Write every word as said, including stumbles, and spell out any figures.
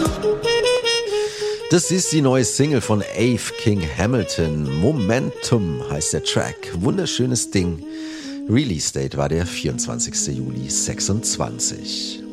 Das ist die neue Single von Ave King Hamilton. Momentum heißt der Track. Wunderschönes Ding. Release Date war der vierundzwanzigster Juli sechsundzwanzig.